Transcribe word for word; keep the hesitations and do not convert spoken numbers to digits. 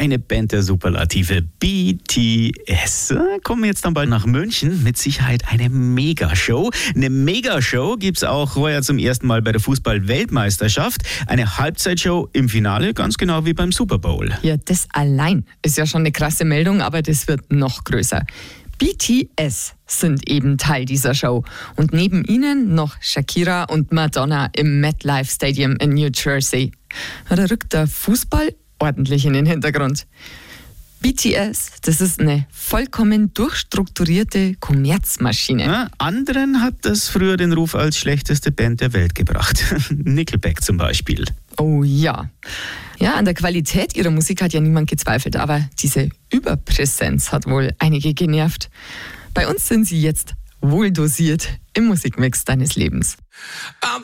eine Band der Superlative, B T S. Kommen jetzt dann bald nach München. Mit Sicherheit eine Megashow. Eine Megashow gibt es auch heuer zum ersten Mal bei der Fußball-Weltmeisterschaft. Eine Halbzeitshow im Finale, ganz genau wie beim Super Bowl. Ja, das allein ist ja schon eine krasse Meldung, aber das wird noch größer. B T S sind eben Teil dieser Show. Und neben ihnen noch Shakira und Madonna im MetLife Stadium in New Jersey. Da rückt der Fußball ordentlich in den Hintergrund. B T S, das ist eine vollkommen durchstrukturierte Kommerzmaschine. Ja, anderen hat das früher den Ruf als schlechteste Band der Welt gebracht. Nickelback zum Beispiel. Oh ja. Ja, an der Qualität ihrer Musik hat ja niemand gezweifelt, aber diese Überpräsenz hat wohl einige genervt. Bei uns sind sie jetzt wohl dosiert im Musikmix deines Lebens.